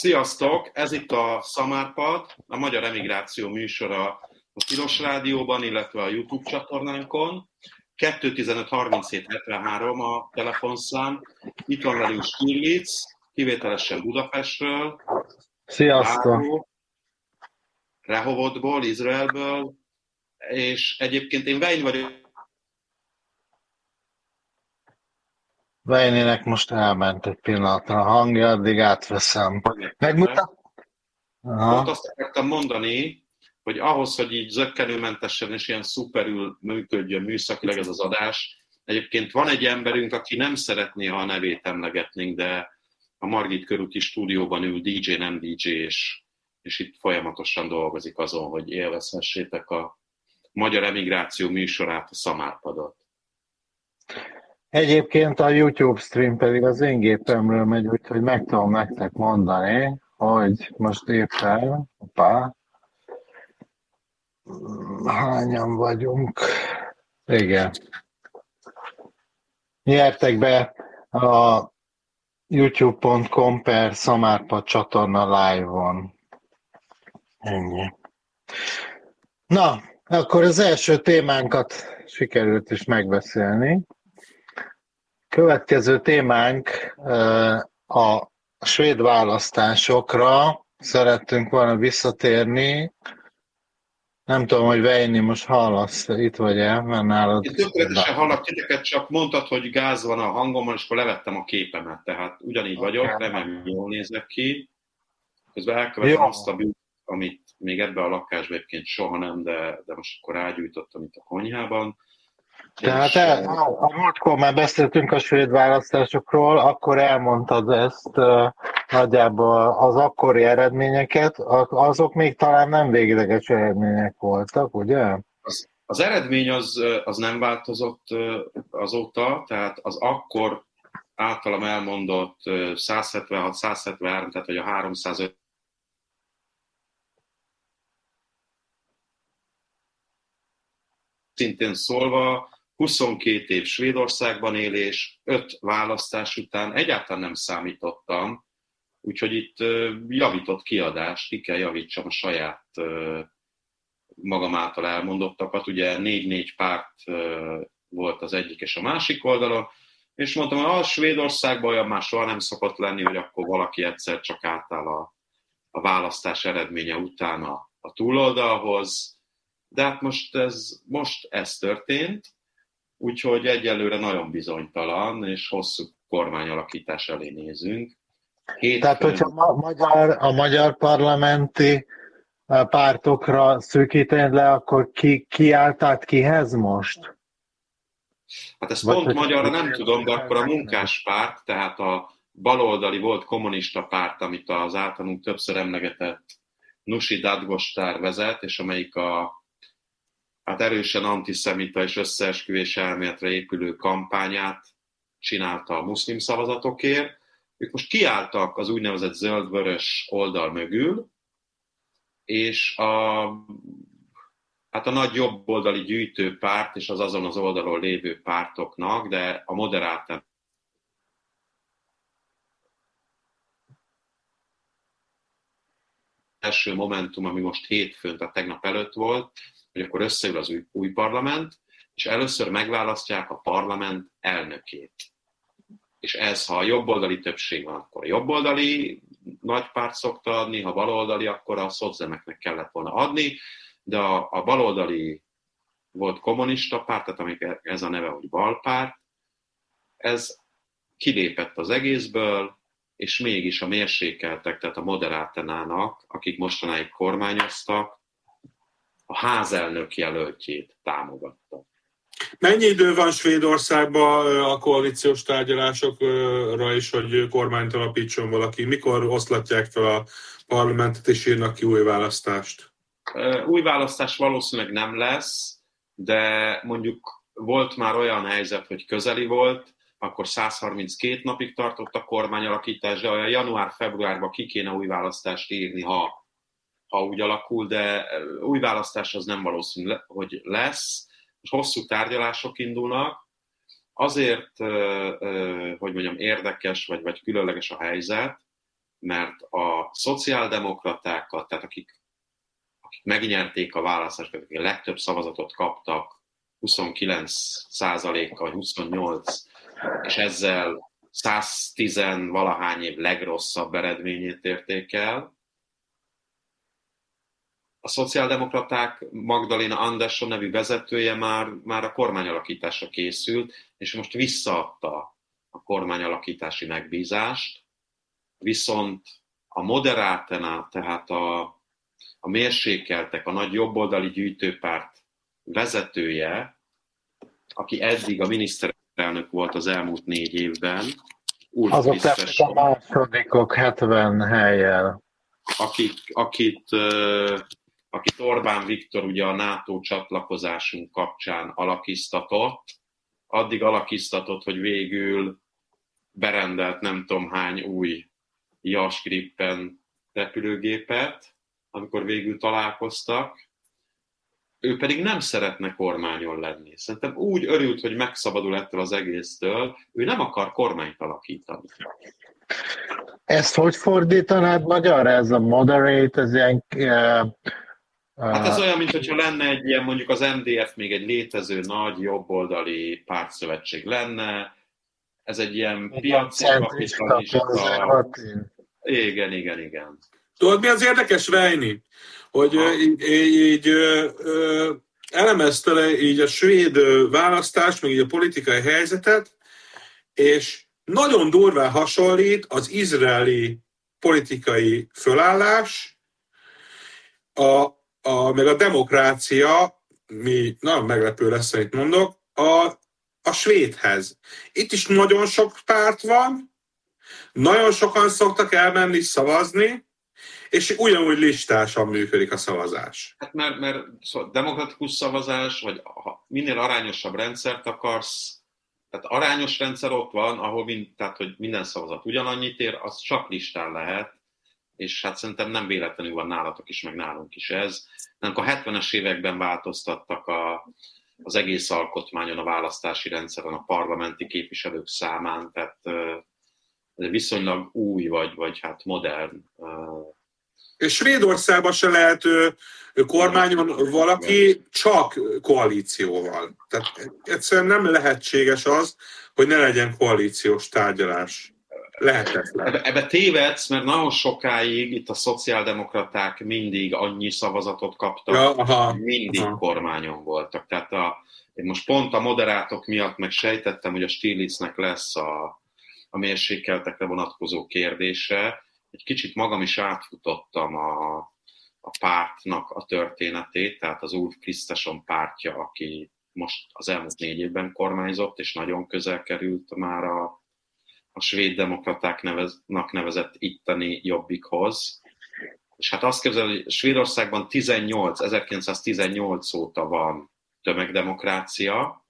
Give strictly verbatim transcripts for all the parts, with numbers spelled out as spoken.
Sziasztok! Ez itt a Szamárpad, a Magyar Emigráció műsora a Tilos Rádióban, illetve a YouTube csatornánkon. kettő tizenöt harminchét hetvenhárom a telefonszám. Itt van velünk Stirlitz, kivételesen Budapestről. Sziasztok! Báró, Rehovodból, Izraelből, és egyébként én Vein vagyok. Veinének most elment egy pillanatra a hangja, addig átveszem. Megmutat? Pont azt akartam mondani, hogy ahhoz, hogy így zökkenőmentesen és ilyen szuperül működjön műszakileg ez az adás, egyébként van egy emberünk, aki nem szeretné, ha a nevét emlegetnénk, de a Margit körúti stúdióban ül dé dzsé, nem dé dzsé, és, és itt folyamatosan dolgozik azon, hogy élvezhessétek a Magyar Emigráció műsorát, a Szamárpadot. Egyébként a YouTube stream pedig az én gépemről megy, úgyhogy meg tudom nektek mondani, hogy most éppen, opá, hányan vagyunk? Igen. Nyertek be a youtube pont com per Szamárpad csatorna live-on. Ennyi. Na, akkor az első témánkat sikerült is megbeszélni. Következő témánk a svéd választásokra. Szerettünk volna visszatérni. Nem tudom, hogy Veini most hallasz, itt vagy-e? Mert nálad... Én tökéletesen hallak titeket, csak mondtad, hogy gáz van a hangomban, és akkor levettem a képemet. Tehát ugyanígy vagyok, okay. Remélem, jól nézek ki. Közben elkövetem Jó. azt a bűnt, amit még ebben a lakásban egyébként soha nem, de, de most akkor rágyújtottam itt a konyhában. Tehát el, a múltkor már beszéltünk a svéd választásokról, akkor elmondtad ezt uh, nagyjából az akkori eredményeket, azok még talán nem végleges eredmények voltak, ugye? Az, az eredmény az, az nem változott azóta, tehát az akkor általam elmondott száz hetvenhat száz hetvenhárom, tehát vagy a háromszázöt szintén szólva, huszonkét év Svédországban élés, öt választás után egyáltalán nem számítottam, úgyhogy itt javított kiadást, ki kell javítsam a saját magam által elmondottakat. Ugye négy-négy párt volt az egyik és a másik oldalon, és mondtam, hogy a Svédországban olyan már soha nem szokott lenni, hogy akkor valaki egyszer csak átáll a, a választás eredménye után a, a túloldalhoz, de hát most ez, most ez történt, úgyhogy egyelőre nagyon bizonytalan, és hosszú kormányalakítás elé nézünk. Hétfőn... Tehát, hogyha a magyar, a magyar parlamenti pártokra szűkítenéd le, akkor ki, ki állt át kihez most? Hát ezt Vagy pont magyarra nem tudom, de akkor a munkáspárt, tehát a baloldali volt kommunista párt, amit az általunk többször emlegetett Nooshi Dadgostar vezet, és amelyik a hát erősen antiszemita és összeesküvés elméletre épülő kampányát csinálta a muszlim szavazatokért. Ők most kiálltak az úgynevezett zöld-vörös oldal mögül, és a, hát a nagy jobboldali gyűjtőpárt és az azon az oldalon lévő pártoknak, de a moderált első momentum, ami most hétfőn, tehát tegnap előtt volt, hogy akkor összeül az új, új parlament, és először megválasztják a parlament elnökét. És ez, ha a jobboldali többség van, akkor a jobboldali nagy párt szokta adni, ha baloldali, akkor a szocdemeknek kellett volna adni, de a, a baloldali volt kommunista párt, tehát amik ez a neve, hogy balpárt, ez kilépett az egészből, és mégis a mérsékeltek, tehát a moderátenának, akik mostanáig kormányoztak, a házelnök jelöltjét támogatta. Mennyi idő van Svédországban a koalíciós tárgyalásokra is, hogy kormányt alapítson valaki? Mikor oszlatják fel a parlamentet és írnak ki új választást? Új választás valószínűleg nem lesz, de mondjuk volt már olyan helyzet, hogy közeli volt, akkor száz harminckét napig tartott a kormányalakítás, de olyan január-februárban ki kéne új választást írni, ha, ha úgy alakul, de új választás az nem valószínű, hogy lesz. Hosszú tárgyalások indulnak, azért, hogy mondjam, érdekes vagy, vagy különleges a helyzet, mert a szociáldemokratákat, tehát akik, akik megnyerték a választásokat, akik a legtöbb szavazatot kaptak, huszonkilenc százalékkal, huszonnyolc, és ezzel száztíz valahány év legrosszabb eredményét érték el. A szociáldemokraták Magdalena Andersson nevű vezetője már, már a kormányalakításra készült, és most visszaadta a kormányalakítási megbízást, viszont a Moderátena, tehát a, a mérsékeltek, a nagy jobboldali gyűjtőpárt vezetője, aki eddig a miniszterelnök volt az elmúlt négy évben, Ulf azok tettek a másodikok hetven hellyel. Akit, akit, akit Orbán Viktor ugye a NATO csatlakozásunk kapcsán alakiztatott, addig alakiztatott, hogy végül berendelt nem tudom hány új Jas Gripen repülőgépet, amikor végül találkoztak. Ő pedig nem szeretne kormányon lenni. Szerintem úgy örült, hogy megszabadul ettől az egésztől, ő nem akar kormányt alakítani. Ezt hogy fordítanád magyarra? Ez a moderate, ez ilyen... Uh, uh, hát ez olyan, mintha lenne egy ilyen, mondjuk az em dé ef még egy létező nagy jobboldali pártszövetség lenne, ez egy ilyen piaci kapitalista... Igen, igen, igen. Tudod, mi az érdekes, Reini? Hogy ha. így, így ö, ö, elemezte le így a svéd választást, meg így a politikai helyzetet, és nagyon durván hasonlít az izraeli politikai fölállás, a, a, meg a demokrácia, mi nagyon meglepő lesz, amit mondok, a, a svédhez. Itt is nagyon sok párt van, nagyon sokan szoktak elmenni szavazni, és ugyanúgy listásan működik a szavazás. Hát mert, mert szóval demokratikus szavazás, vagy ha minél arányosabb rendszert akarsz, tehát arányos rendszer ott van, ahol mind, tehát, hogy minden szavazat ugyanannyit ér, az csak listán lehet, és hát szerintem nem véletlenül van nálatok is, meg nálunk is ez. Nem, a hetvenes években változtattak a, az egész alkotmányon, a választási rendszeren, a parlamenti képviselők számán, tehát ez viszonylag új, vagy, vagy hát modern. És Svédországban se lehet kormányon valaki csak koalícióval. Tehát egyszerűen nem lehetséges az, hogy ne legyen koalíciós tárgyalás. Lehetetlen. Ebbe, ebbe tévedsz, mert nagyon sokáig itt a szociáldemokraták mindig annyi szavazatot kaptak, ja, aha, mindig aha. kormányon voltak. Tehát a, én most pont a moderátok miatt meg sejtettem, hogy a Stiglitznek lesz a, a mérsékeltekre vonatkozó kérdése. Egy kicsit magam is átfutottam a, a pártnak a történetét, tehát az Ulf Kristersson pártja, aki most az elmúlt négy évben kormányzott, és nagyon közel került már a, a svéd demokratáknak nevezett itteni Jobbikhoz. És hát azt képzel, hogy Svédországban tizennyolc, ezerkilencszáztizennyolc óta van tömegdemokrácia,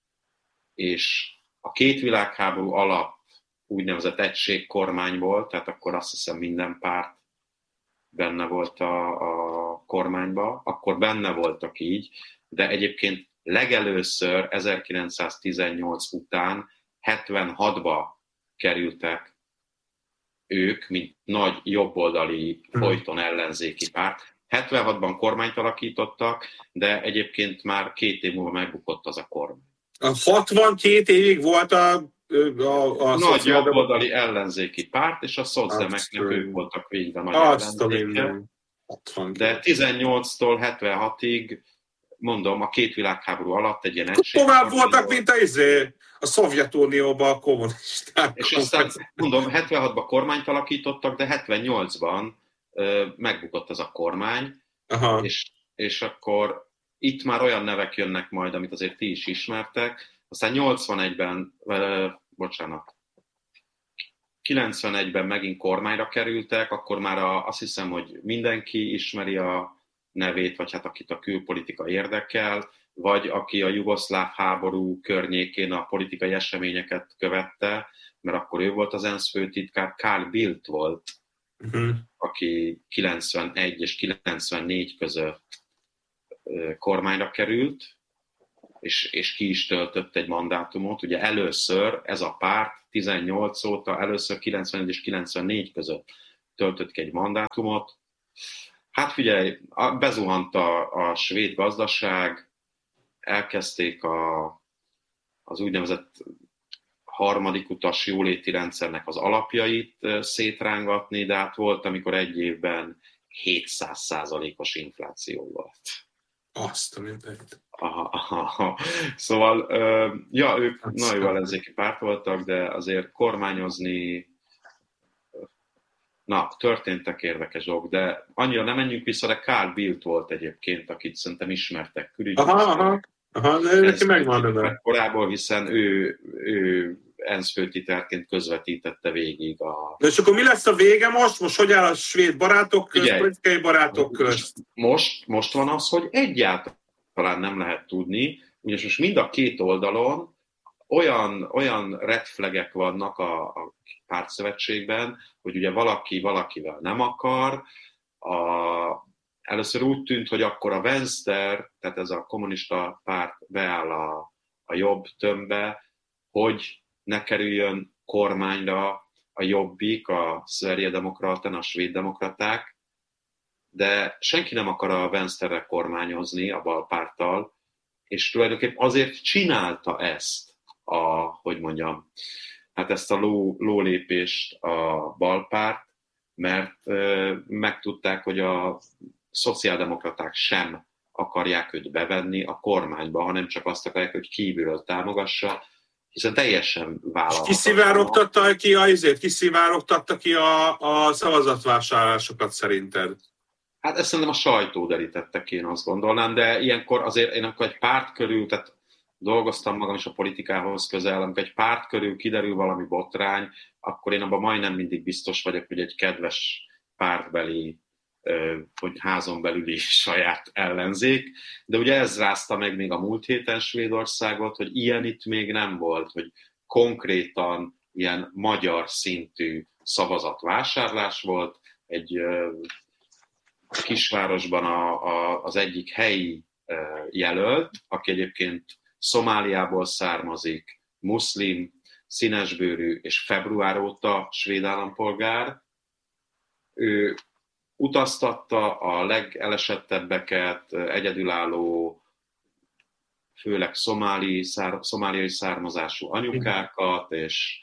és a két világháború alatt úgynevezett egységkormány volt, tehát akkor azt hiszem minden párt benne volt a, a kormányba, akkor benne voltak így, de egyébként legelőször ezerkilencszáztizennyolc után hetvenhatba kerültek ők, mint nagy jobboldali folyton ellenzéki párt. hetvenhatban kormányt alakítottak, de egyébként már két év múlva megbukott az a kormány. A hatvankét évig volt a A, a nagy jobboldali ellenzéki párt, és a szocdemeknek ők voltak végre nagy ellenzéke. De tizennyolctól hetvenhatig, mondom, a két világháború alatt egy ilyen egység. Tovább voltak, mint a, izé, a Szovjetunióban a kommunisták. És aztán, mondom, hetvenhatban kormányt alakítottak, de hetvennyolcban uh, megbukott az a kormány, és, és akkor itt már olyan nevek jönnek majd, amit azért ti is ismertek. Aztán nyolcvanegyben, uh, bocsánat, kilencvenegyben megint kormányra kerültek, akkor már a, azt hiszem, hogy mindenki ismeri a nevét, vagy hát akit a külpolitika érdekel, vagy aki a jugoszláv háború környékén a politikai eseményeket követte, mert akkor ő volt az ENSZ főtitkár, Carl Bildt volt, uh-huh. aki kilencvenegy és kilencvennégy között kormányra került, és, és ki is töltött egy mandátumot. Ugye először ez a párt tizennyolc óta, először kilencvenegy és kilencvennégy között töltött ki egy mandátumot. Hát figyelj, bezuhant a, a svéd gazdaság, elkezdték a, az úgynevezett harmadik utas jóléti rendszernek az alapjait szétrángatni, de hát volt, amikor egy évben hétszáz százalékos infláció volt. Azt a mindent. Aha, aha. Szóval, ja, ők nagyon jó ellenzéki párt voltak, de azért kormányozni, na, történtek érdekes dolgok, de annyira nem menjünk vissza, de Carl Bildt volt egyébként, akit szerintem ismertek külügyminiszter. Aha, aha, aha, de neki megvan. Korából, hiszen ő, ő ENSZ főtitkárként közvetítette végig a... De és akkor mi lesz a vége most? Most hogy áll a svéd barátok közt, Ugye, politikai barátok közt? Most, most van az, hogy egyáltalán nem lehet tudni, ugyanis most mind a két oldalon olyan, olyan red flagek vannak a, a pártszövetségben, hogy ugye valaki valakivel nem akar. A, először úgy tűnt, hogy akkor a Venstre, tehát ez a kommunista párt beáll a, a jobb tömbbe, hogy ne kerüljön kormányra a Jobbik, a Sverigedemokraten, a svéddemokraták, de senki nem akar a Venstre-re kormányozni a balpárttal, és tulajdonképpen azért csinálta ezt a, hogy mondjam, hát ezt a ló, lólépést a balpárt, mert euh, megtudták, hogy a szociáldemokraták sem akarják őt bevenni a kormányba, hanem csak azt akarják, hogy kívülről támogassa, hiszen teljesen vállalhatatlan. Kiszivárogtatta ki a izét, kiszivárogtatta ki a, a szavazatvásárlásokat szerinted? Hát ezt szerintem a sajtó derítette ki, én azt gondolnám, de ilyenkor azért én akkor egy párt körül, tehát dolgoztam magam is a politikához közel, amikor egy párt körül kiderül valami botrány, akkor én abban majdnem mindig biztos vagyok, hogy egy kedves pártbeli, hogy házon belüli saját ellenzék, de ugye ez rázta meg még a múlt héten Svédországot, hogy ilyen itt még nem volt, hogy konkrétan ilyen magyar szintű szavazatvásárlás volt, egy kisvárosban a, a, az egyik helyi jelölt, aki egyébként Szomáliából származik, muszlim, színesbőrű és február óta svéd állampolgár. Ő utaztatta a legelesettebbeket, egyedülálló, főleg szomáli, szár, szomáliai származású anyukákat, és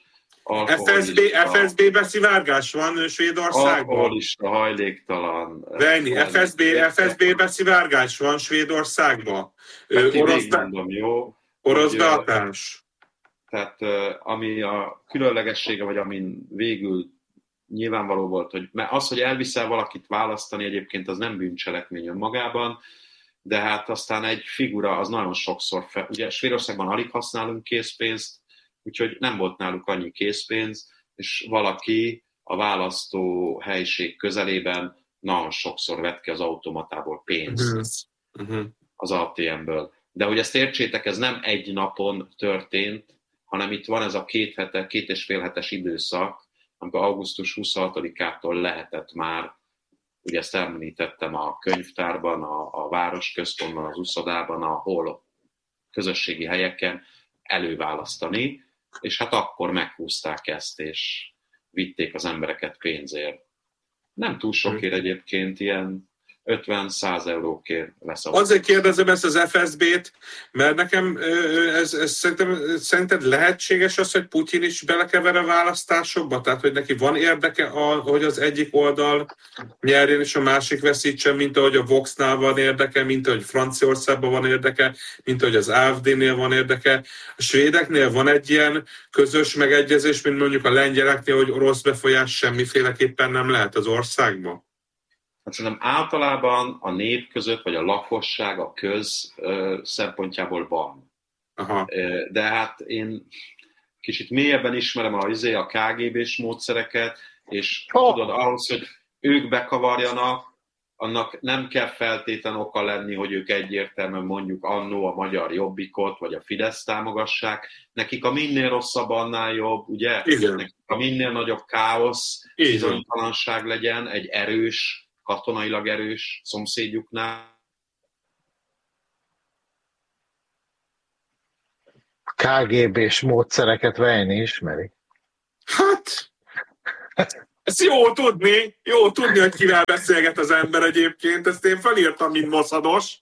ef es bé, ef es bé beszivárgás van Svédországban? Alkoholista, hajléktalan. Vejni, ef es bé, ef es bé beszivárgás van Svédországban? Orosz, mondom, jó? Orosz behatás. Tehát ami a különlegessége, vagy amin végül nyilvánvaló volt, hogy mert az, hogy elviszel valakit választani egyébként, az nem bűncselekmény önmagában, de hát aztán egy figura az nagyon sokszor, fel, ugye Svédországban alig használunk készpénzt, úgyhogy nem volt náluk annyi készpénz, és valaki a választó helység közelében nagyon sokszor vett ki az automatából pénzt uh-huh. az á té em-ből. De hogy ezt értsétek, ez nem egy napon történt, hanem itt van ez a két, hete, két és fél hetes időszak, amikor augusztus huszonhatodikától lehetett már, ugye ezt említettem a könyvtárban, a, a városközpontban, az uszodában, ahol közösségi helyeken előválasztani, és hát akkor meghúzták ezt, és vitték az embereket pénzért. Nem túl sokért egyébként, ilyen ötven-száz eurókért leszavazás. Azért kérdezem ezt az ef es bé-t, mert nekem ez, ez szerintem, szerinted lehetséges az, hogy Putyin is belekever a választásokba? Tehát, hogy neki van érdeke, hogy az egyik oldal nyerjen és a másik veszítsen, mint ahogy a Voxnál van érdeke, mint ahogy Franciaországban van érdeke, mint ahogy az á ef dé-nél van érdeke. A svédeknél van egy ilyen közös megegyezés, mint mondjuk a lengyeleknél, hogy orosz befolyás semmiféleképpen nem lehet az országban? Hát szerintem általában a nép között, vagy a lakosság, a köz szempontjából van. Aha. De hát én kicsit mélyebben ismerem a, a ká gé bé-s módszereket, és oh. tudod, ahhoz, hogy ők bekavarjanak, annak nem kell feltétlen oka lenni, hogy ők egyértelműen mondjuk annó a magyar Jobbikot, vagy a Fidesz támogassák. Nekik a minél rosszabb, annál jobb, ugye? Igen. Nekik a minél nagyobb káosz, bizonytalanság legyen, egy erős, katonailag erős szomszédjuknál. ká gé bé-s módszereket Vejni ismeri. Hát, Ez jó tudni, jó tudni, hogy kivel beszélget az ember egyébként, ezt én felírtam, mint moszados.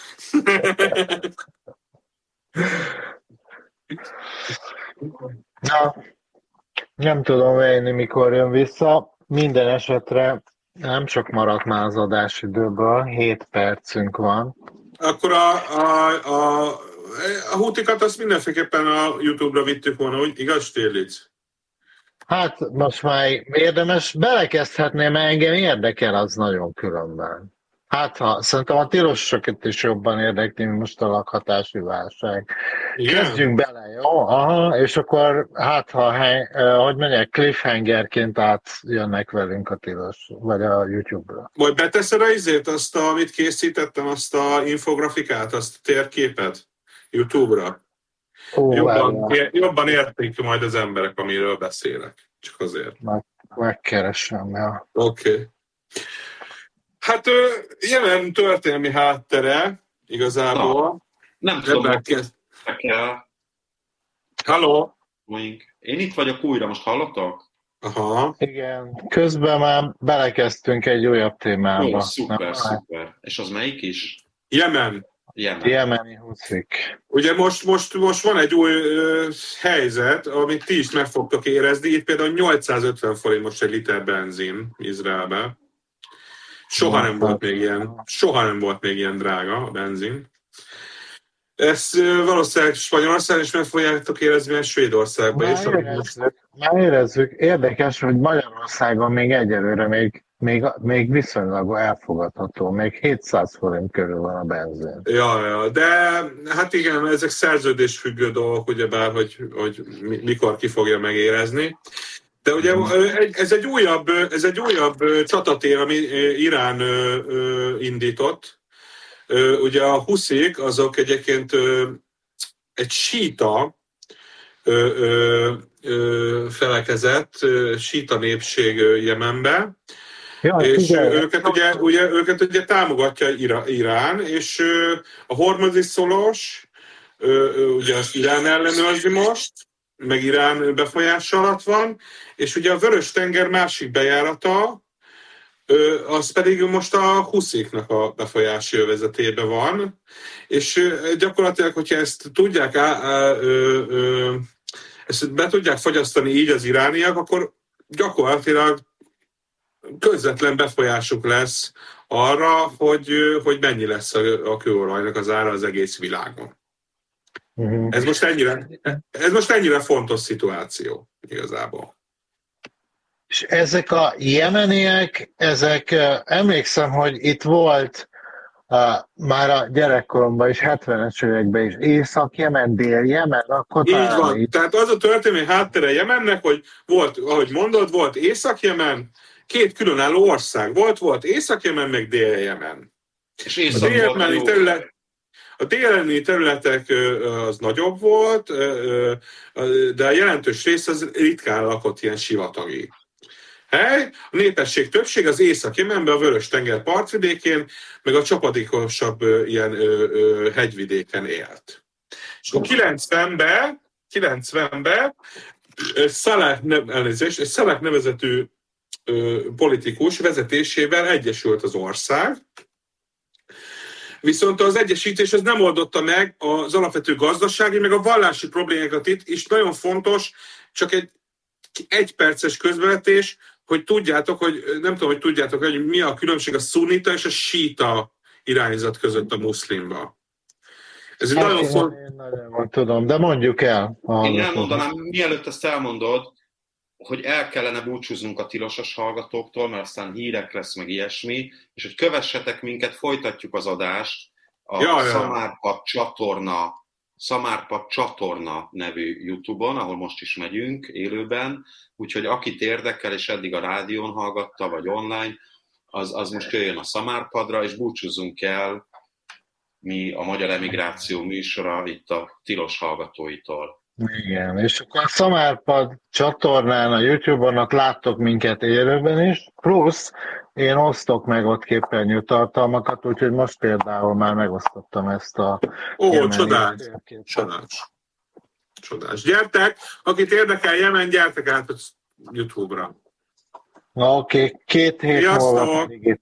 Na, nem tudom vélni, mikor jön vissza. Minden esetre nem csak maradt már az adásidőből, hét percünk van. Akkor a, a, a, a hútikat azt mindenféleképpen a YouTube-ra vittük volna, úgy igaz, Stérlic? Hát most már érdemes, belekezdhetném, mert engem érdekel az nagyon különben. Hát ha, szerintem a tilosokat is jobban érdekli, mint most a lakhatási válság. Igen? Kezdjünk bele, jó? Aha, és akkor hát ha, hely, hogy mondják, cliffhangerként átjönnek velünk a tilos, vagy a YouTube-ra. Majd beteszed a izét, azt, a, amit készítettem, azt a infografikát, azt a térképet YouTube-ra? Ó, Jobban, é, jobban értik majd az emberek, amiről beszélek. Csak azért. Meg, megkeresem, ja. Oké. Okay. Hát Jemen történelmi háttere igazából. Na, nem tudom, hogy kell. Halló? Én itt vagyok újra, most hallottak? Aha. Igen, közben már belekezdtünk egy újabb témába. Jó, szuper, nem? szuper. És az melyik is? Jemen. Jemen. Jemeni húszik. Ugye most, most, most van egy új ö, helyzet, amit ti is meg fogtok érezni. Itt például nyolcszázötven forint most egy liter benzin Izraelben. Soha nem volt még ilyen, soha nem volt még ilyen drága a benzin. Ezt ö, valószínűleg Spanyolországban is meg fogjátok érezni, mert Svédországban is. Már érezzük, már érezzük. Érdekes, hogy Magyarországon még egyelőre még, még, még viszonylag elfogadható. Még hétszáz forint körül van a benzin. Ja, ja, de hát igen, ezek szerződésfüggő dolgok, ugyebár, hogy, hogy mikor ki fogja megérezni. De ugye ez egy újabb, ez egy újabb csatatér, ami Irán indított. Ugye a huszik, azok egyébként egy síta felekezett, síta népség Jemenbe, ja, és őket ugye, ugye, őket ugye támogatja Irán, és a hormuzi szolos, ugye az Irán ellenőrzi most, meg Irán befolyása alatt van, és ugye a Vörös-tenger másik bejárata, az pedig most a husziknak a befolyási övezetében van, és gyakorlatilag, hogyha ezt tudják, á, á, ö, ö, ezt be tudják fogyasztani így az irániak, akkor gyakorlatilag közvetlen befolyásuk lesz arra, hogy, hogy mennyi lesz a, a kőolajnak az ára az egész világon. Uh-huh. Ez most ennyire, ez most ennyire fontos szituáció igazából. És ezek a jemeniek, ezek, emlékszem, hogy itt volt uh, már a gyerekkoromban is, hetvenes években is, Észak-Jemen, Dél-Jemen, akkor így van, így... tehát az a történelmi háttere Jemennek, hogy volt, ahogy mondod, volt Észak-Jemen, két különálló ország volt, volt Észak-Jemen, meg Dél-Jemen. És Észak-Jemeni terület, a déli területek az nagyobb volt, de a jelentős rész az ritkán lakott ilyen sivatagi hely. A népesség többség az Észak-Jemenben, a Vörös-tenger partvidékén, meg a csapadékosabb ilyen hegyvidéken élt. És a kilencvenben, kilencvenben Szalák, elnézést, Szalák nevezetű politikus vezetésével egyesült az ország, viszont az egyesítés az nem oldotta meg az alapvető gazdasági, meg a vallási problémákat itt, és nagyon fontos, csak egy egyperces közvetítés, hogy tudjátok, hogy nem tudom, hogy tudjátok, hogy mi a különbség a szunita és a síta irányzat között a muszlimban. Ez egy nagyon fontos... Én nagyon tudom, de mondjuk el. Én elmondanám, mielőtt ezt elmondod, hogy el kellene búcsúznunk a tilosos hallgatóktól, mert aztán hírek lesz, meg ilyesmi, és hogy kövessetek minket, folytatjuk az adást a ja, Szamárpad csatorna, Szamárpad csatorna nevű YouTube-on, ahol most is megyünk élőben, úgyhogy akit érdekel, és eddig a rádión hallgatta, vagy online, az, az most jöjjön a Szamárpadra, és búcsúzzunk el mi a Magyar Emigráció műsora itt a tilos hallgatóitól. Igen, és akkor a Szamárpad csatornán, a YouTube-on ott láttok minket élőben is, plusz én osztok meg ott képernyő tartalmakat, úgyhogy most például már megosztottam ezt a... Ó, csodás, csodás, csodás. Gyertek, akit érdekel Jemen, gyertek át a YouTube-ra. Na oké, okay. Két hét Sziasztok! múlva pedig itt